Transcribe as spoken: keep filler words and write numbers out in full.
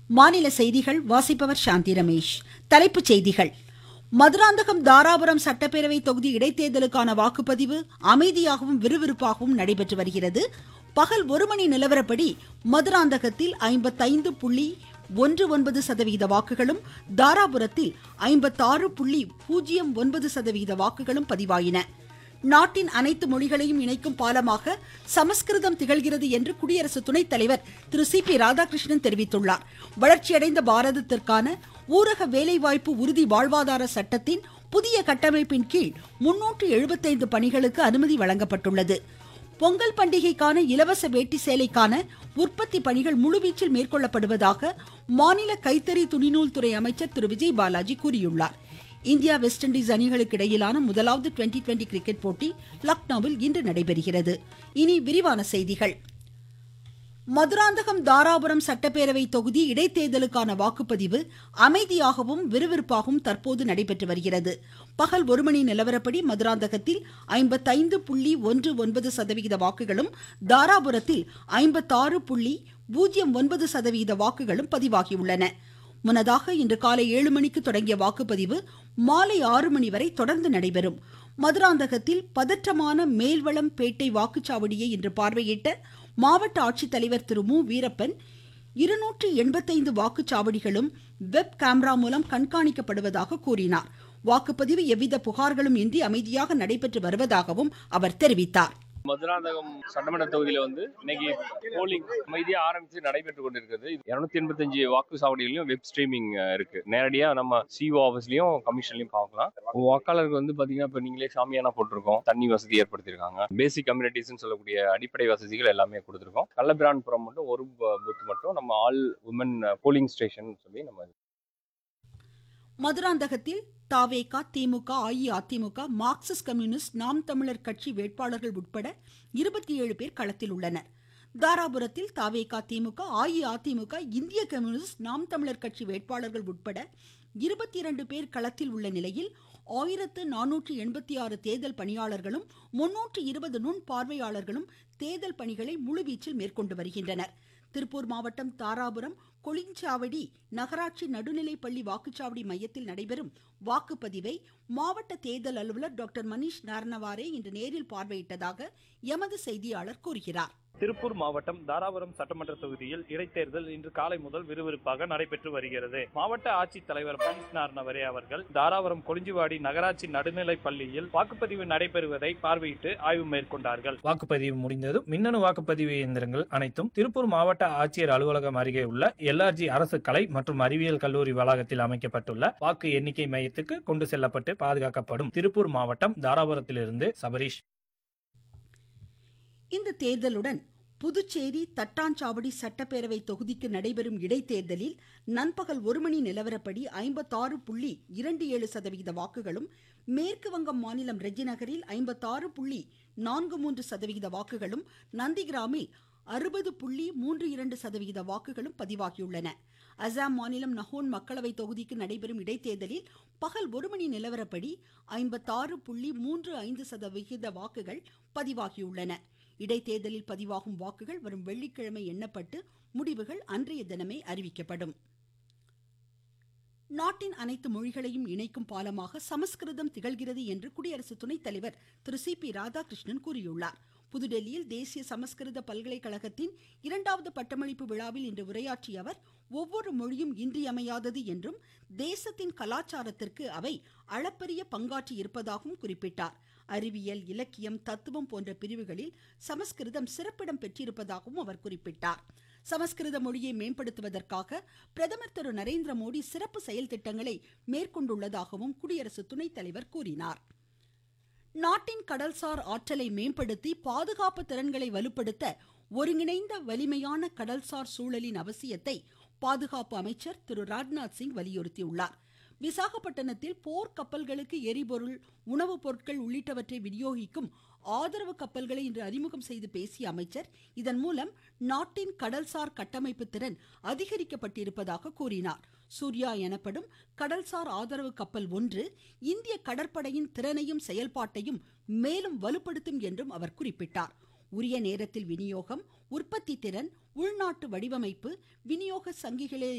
மாநில செய்திகள் வாசிப்பவர் சாந்தி ரமேஷ். தலைப்புச் செய்திகள். மதுராந்தகம் தாராபுரம் சட்டப்பேரவை தொகுதி இடைத்தேர்தலுக்கான வாக்குப்பதிவு அமைதியாகவும் விறுவிறுப்பாகவும் நடைபெற்று வருகிறது. பகல் ஒரு மணி நிலவரப்படி மதுராந்தகத்தில் ஐம்பத்தைந்து புள்ளி ஒன்று ஒன்பது சதவீத வாக்குகளும், தாராபுரத்தில் ஐம்பத்தாறு புள்ளி பூஜ்ஜியம் ஒன்பது சதவீத வாக்குகளும் பதிவாயின. நாட்டின் அனைத்து மொழிகளையும் இணைக்கும் பாலமாக சமஸ்கிருதம் திகழ்கிறது என்று குடியரசு துணைத் தலைவர் திரு சி பி ராதாகிருஷ்ணன் தெரிவித்துள்ளார். வளர்ச்சியடைந்த பாரதத்திற்கான ஊரக வேலைவாய்ப்பு உறுதி வாழ்வாதார சட்டத்தின் புதிய கட்டமைப்பின் கீழ் முன்னூற்று எழுபத்தைந்து பணிகளுக்கு அனுமதி வழங்கப்பட்டுள்ளது. பொங்கல் பண்டிகைக்கான இலவச வேட்டி சேலைக்கான உற்பத்தி பணிகள் முழுவீச்சில் மேற்கொள்ளப்படுவதாக மாநில கைத்தறி துணிநூல் துறை அமைச்சர் திரு விஜய் பாலாஜி கூறியுள்ளார். இந்தியா வெஸ்ட் இண்டீஸ் அணிகளுக்கு இடையிலான முதலாவது டுவெண்டி டுவெண்டி கிரிக்கெட் போட்டி லக்னோவில் இன்று நடைபெறுகிறது. இனி விரிவான செய்திகள். மதுராந்தகம் தாராபுரம் சட்டப்பேரவை தொகுதி இடைத்தேர்தலுக்கான வாக்குப்பதிவு அமைதியாகவும் விறுவிறுப்பாகவும் தற்போது நடைபெற்று வருகிறது. பகல் ஒரு மணி நிலவரப்படி மதுராந்தகத்தில் ஐம்பத்தைந்து புள்ளி ஒன்று ஒன்பது சதவீத வாக்குகளும், தாராபுரத்தில் ஐம்பத்தாறு புள்ளி பூஜ்ஜியம் ஒன்பது சதவீத வாக்குகளும் பதிவாகியுள்ளன. முன்னதாக இன்று காலை ஏழு மணிக்கு தொடங்கிய வாக்குப்பதிவு மாலை ஆறு மணி வரை தொடர்ந்து நடைபெறும். மதுராந்தகத்தில் பதற்றமான மேல்வளம் பேட்டை வாக்குச்சாவடியை இன்று பார்வையிட்ட மாவட்ட ஆட்சித்தலைவர் திரு மு வீரப்பன், இருநூற்று எண்பத்தைந்து வாக்குச்சாவடிகளும் வெப் கேமரா மூலம் கண்காணிக்கப்படுவதாக கூறினார். வாக்குப்பதிவு எவ்வித புகார்களும் இன்றி அமைதியாக நடைபெற்று வருவதாகவும் அவர் தெரிவித்தார். மதுராந்தகம் சட்டமன்ற தொகுதியில வந்து இன்னைக்கு போலிங் அமைதியா ஆரம்பிச்சு நடைபெற்று கொண்டிருக்கிறது. இருநூத்தி எண்பத்தி அஞ்சு வாக்கு சாவடிகளையும் வெப் ஸ்ட்ரீமிங் இருக்கு. நேரடியா நம்ம சிஓ ஆபீஸ்லயும் கமிஷன்லயும் பார்க்கலாம். வாக்காளருக்கு வந்து பாத்தீங்கன்னா இப்ப நீங்களே சாமியானா போட்டிருக்கோம், தண்ணி வசதி ஏற்படுத்தியிருக்காங்க, பேசிக் கம்யூனிட்டிஸ் சொல்லக்கூடிய அடிப்படை வசதிகள் எல்லாமே கொடுத்திருக்கோம். கள்ளபிரான்புரம் மட்டும் ஒரு பூத் மட்டும் நம்ம ஆல் உமன் போலிங் ஸ்டேஷன் சொல்லி நம்ம. மதுராந்தகத்தில் தாவேகா, திமுக, அஇஅதிமுக, மார்க்சிஸ்ட் கம்யூனிஸ்ட், நாம் தமிழர் கட்சி வேட்பாளர்கள் உட்பட இருபத்தி ஏழு பேர் களத்தில் உள்ளனர். தாராபுரத்தில் தாவேகா, திமுக, அஇஅதிமுக, இந்திய கம்யூனிஸ்ட், நாம் தமிழர் கட்சி வேட்பாளர்கள் உட்பட இருபத்தி இரண்டு பேர் களத்தில் உள்ள நிலையில் ஆயிரத்து நானூற்று எண்பத்தி ஆறு தேர்தல் பணியாளர்களும் முன்னூற்று இருபது நுண் பார்வையாளர்களும் தேர்தல் பணிகளை முழுவீச்சில் மேற்கொண்டு வருகின்றனர். திருப்பூர் மாவட்டம் தாராபுரம் கொளிஞ்சாவடி நகராட்சி நடுநிலைப்பள்ளி வாக்குச்சாவடி மையத்தில் நடைபெறும் வாக்குப்பதிவை மாவட்ட தேர்தல் அலுவலர் டாக்டர் மணிஷ் நார்னவாரே இன்று நேரில் பார்வையிட்டதாக எமது செய்தியாளர் கூறுகிறார். திருப்பூர் மாவட்டம் தாராபுரம் சட்டமன்ற தொகுதியில் இடைத்தேர்தல் இன்று காலை முதல் விறுவிறுப்பாக நடைபெற்று வருகிறது. மாவட்ட ஆட்சித்தலைவர் மணிஷ் நார்னவரே அவர்கள் தாராபுரம் கொளிஞ்சிவாடி நகராட்சி நடுநிலைப் பள்ளியில் வாக்குப்பதிவு நடைபெறுவதை பார்வையிட்டு ஆய்வு மேற்கொண்டார்கள். வாக்குப்பதிவு முடிந்ததும் மின்னணு வாக்குப்பதிவு இயந்திரங்கள் அனைத்தும் திருப்பூர் மாவட்ட ஆட்சியர் அலுவலகம் அருகே உள்ள எல்ஆர்ஜி அரசு கலை மற்றும் அறிவியல் கல்லூரி வளாகத்தில் அமைக்கப்பட்டுள்ள வாக்கு எண்ணிக்கை மையத்துக்கு கொண்டு செல்லப்பட்டு பாதுகாக்கப்படும். திருப்பூர் மாவட்டம் தாராபுரத்திலிருந்து சபரீஷ். இந்த தேர்தலுடன் புதுச்சேரி தட்டாஞ்சாவடி சட்டப்பேரவை தொகுதிக்கு நடைபெறும் இடைத்தேர்தலில் நண்பகல் ஒரு மணி நிலவரப்படி ஐம்பத்தாறு புள்ளி இரண்டு ஏழு சதவீத வாக்குகளும், மேற்கு வங்கம் மாநிலம் ரெஜிநகரில் ஐம்பத்தாறு புள்ளி நான்கு மூன்று சதவீத வாக்குகளும், நந்திகிராமில் அறுபது புள்ளி மூன்று இரண்டு சதவீத வாக்குகளும் பதிவாகியுள்ளன. அசாம் மாநிலம் நஹோன் மக்களவை தொகுதிக்கு நடைபெறும் இடைத்தேர்தலில் பகல் ஒரு மணி நிலவரப்படி ஐம்பத்தாறு புள்ளி மூன்று ஐந்து சதவிகித வாக்குகள் பதிவாகியுள்ளன. இடைத்தேர்தலில் பதிவாகும் வாக்குகள் வரும் வெள்ளிக்கிழமை எண்ணப்பட்டு முடிவுகள் அன்றைய தினமே அறிவிக்கப்படும். நாட்டின் அனைத்து மொழிகளையும் இணைக்கும் பாலமாக சமஸ்கிருதம் திகழ்கிறது என்று குடியரசு துணைத் தலைவர் திரு சி பி ராதாகிருஷ்ணன் கூறியுள்ளார். புதுடெல்லியில் தேசிய சமஸ்கிருத பல்கலைக்கழகத்தின் இரண்டாவது பட்டமளிப்பு விழாவில் இன்று உரையாற்றிய அவர், ஒவ்வொரு மொழியும் இன்றியமையாதது என்றும் தேசத்தின் கலாச்சாரத்திற்கு அவை அளப்பரிய பங்காற்றி இருப்பதாகவும் குறிப்பிட்டார். அறிவியல், இலக்கியம், தத்துவம் போன்ற பிரிவுகளில் சமஸ்கிருதம் சிறப்பிடம் பெற்றிருப்பதாகவும் அவர் குறிப்பிட்டார். சமஸ்கிருத மொழியை மேம்படுத்துவதற்காக பிரதமர் திரு நரேந்திர மோடி சிறப்பு செயல் திட்டங்களை மேற்கொண்டுள்ளதாகவும் குடியரசு துணைத் தலைவர் கூறினார். நாட்டின் கடல்சார் ஆற்றலை மேம்படுத்தி பாதுகாப்பு திறன்களை வலுப்படுத்த ஒருங்கிணைந்த வலிமையான கடல்சார் சூழலின் அவசியத்தை பாதுகாப்பு அமைச்சர் திரு ராஜ்நாத் சிங் வலியுறுத்தியுள்ளார். விசாகப்பட்டினத்தில் போர் கப்பல்களுக்கு எரிபொருள், உணவுப் பொருட்கள் உள்ளிட்டவற்றை விநியோகிக்கும் ஆதரவு கப்பல்களை இன்று அறிமுகம் செய்து பேசிய அமைச்சர், இதன் மூலம் நாட்டின் கடல்சார் கட்டமைப்பு திறன் அதிகரிக்கப்பட்டிருப்பதாக கூறினார். சூர்யா எனப்படும் கடல்சார் ஆதரவு கப்பல் ஒன்று இந்திய கடற்படையின் திறனையும் செயல்பாட்டையும் மேலும் வலுப்படுத்தும் என்றும் அவர் குறிப்பிட்டார். உரிய நேரத்தில் விநியோகம், உற்பத்தி திறன், உள்நாட்டு வடிவமைப்பு, விநியோக சங்கிகளே